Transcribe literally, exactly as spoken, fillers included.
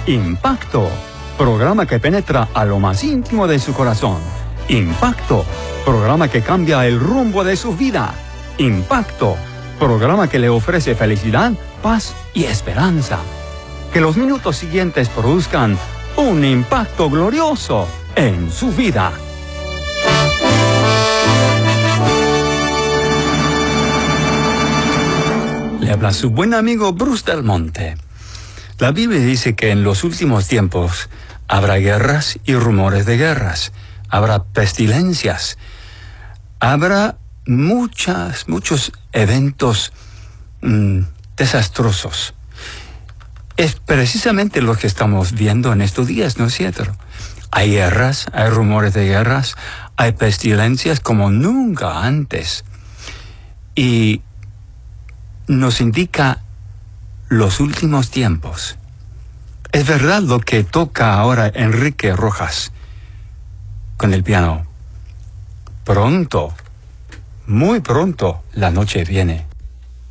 Impacto, programa que penetra a lo más íntimo de su corazón. Impacto, programa que cambia el rumbo de su vida. Impacto, programa que le ofrece felicidad, paz y esperanza. Que los minutos siguientes produzcan un impacto glorioso en su vida. Le habla su buen amigo Bruce Del Monte. La Biblia dice que en los últimos tiempos habrá guerras y rumores de guerras, habrá pestilencias, habrá muchas, muchos eventos mmm, desastrosos. Es precisamente lo que estamos viendo en estos días, ¿no es cierto? Hay guerras, hay rumores de guerras, hay pestilencias como nunca antes. Y nos indica los últimos tiempos. Es verdad lo que toca ahora Enrique Rojas con el piano. Pronto, muy pronto, la noche viene.